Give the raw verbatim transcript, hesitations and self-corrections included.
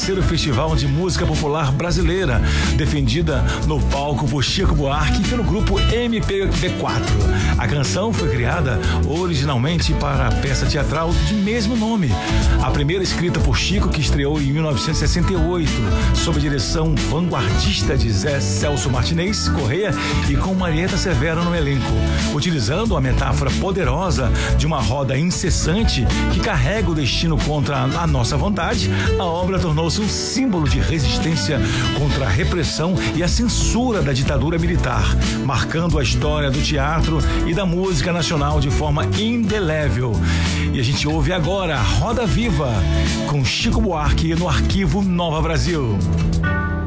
terceiro Festival de Música Popular Brasileira, defendida no palco por Chico Buarque e pelo grupo M P B quatro. A canção foi criada originalmente para a peça teatral de mesmo nome, a primeira escrita por Chico, que estreou em mil novecentos e sessenta e oito, sob a direção vanguardista de Zé Celso Martinez Corrêa e com Marieta Severo no elenco. Utilizando a metáfora poderosa de uma roda incessante que carrega o destino contra a nossa vontade, a obra tornou-se um símbolo de resistência contra a repressão e a censura da ditadura militar, marcando a história do teatro e da música nacional de forma indelével. E a gente ouve agora Roda Viva com Chico Buarque no Arquivo Nova Brasil.